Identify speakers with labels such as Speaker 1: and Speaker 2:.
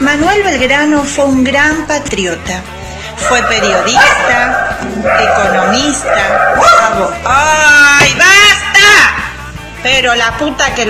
Speaker 1: Manuel Belgrano fue un gran patriota. Fue periodista, economista, ¡ay, basta! Pero la puta que